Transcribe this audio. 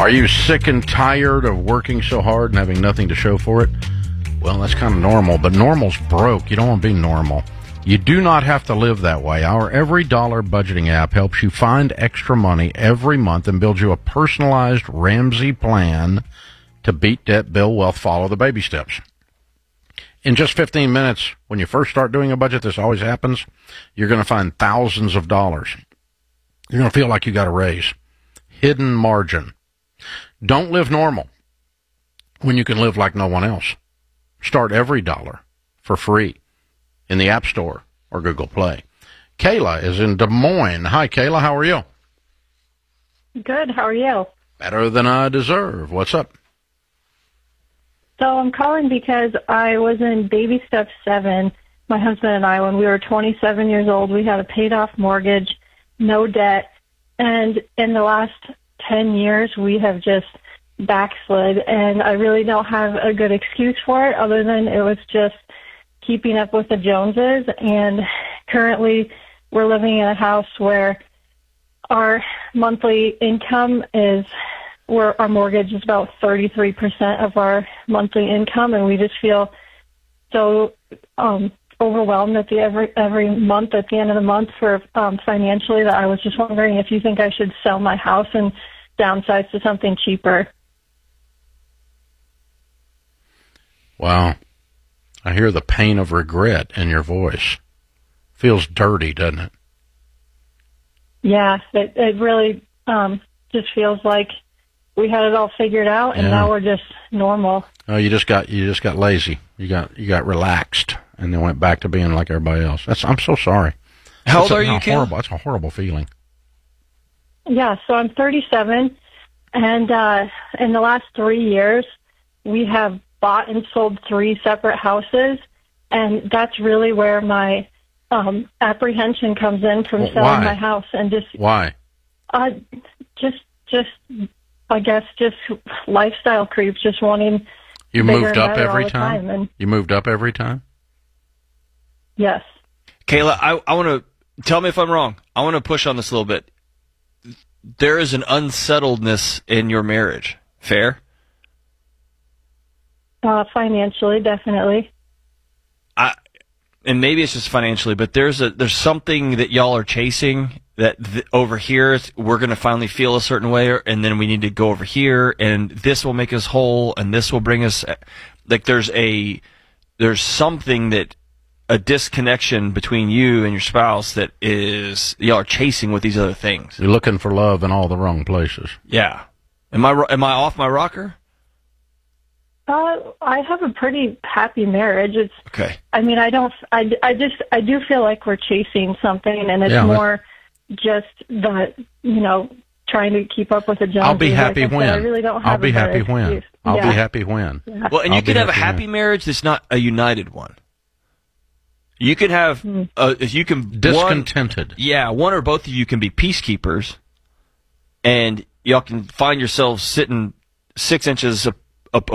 Are you sick and tired of working so hard and having nothing to show for it? Well, that's kind of normal, but normal's broke. You don't want to be normal. You do not have to live that way. Our Every Dollar budgeting app helps you find extra money every month and build you a personalized Ramsey plan to beat debt, build wealth, follow the baby steps. In just 15 minutes, when you first start doing a budget, this always happens, you're going to find thousands of dollars. You're going to feel like you got a raise. Hidden margin. Don't live normal when you can live like no one else. Start Every Dollar for free in the App Store or Google Play. Kayla is in Des Moines. Hi, Kayla. How are you? Good. How are you? Better than I deserve. What's up? So I'm calling because I was in baby step 7, my husband and I, when we were 27 years old. We had a paid-off mortgage, no debt, and in the last 10 years, we have just backslid, and I really don't have a good excuse for it other than it was just keeping up with the Joneses. And currently, we're living in a house where our monthly income is, where our mortgage is about 33% of our monthly income, and we just feel so overwhelmed at every month, at the end of the month, for financially, that I was just wondering if you think I should sell my house and downsize to something cheaper. Wow. I hear the pain of regret in your voice. Feels dirty, doesn't it? Yeah, it really just feels like we had it all figured out, and now we're just normal. Oh, you just got lazy. You got relaxed, and then went back to being like everybody else. I'm so sorry. How old are you, Kim? That's a horrible feeling. Yeah, so I'm 37, and in the last 3 years, we have bought and sold 3 separate houses, and that's really where my apprehension comes in from selling my house. And just why? Just I guess just lifestyle creeps, just wanting. You moved up every time? And you moved up every time? Yes. Kayla, I want to, tell me if I'm wrong. I want to push on this a little bit. There is an unsettledness in your marriage. Fair? Financially, definitely. And maybe it's just financially, but there's something that y'all are chasing that over here we're going to finally feel a certain way, and then we need to go over here, and this will make us whole, and this will bring us, like there's something, that a disconnection between you and your spouse that is, y'all are chasing with these other things. You're looking for love in all the wrong places. Yeah. Am I off my rocker? I have a pretty happy marriage. It's okay. I mean, I do feel like we're chasing something, and it's more just the, trying to keep up with the Joneses. I'll be happy when. I really don't have I'll be happy when. I'll be happy when. Yeah. Well, and you can have a happy marriage that's not a united one. You can have, if you can, discontented. One or both of you can be peacekeepers, and y'all can find yourselves sitting 6 inches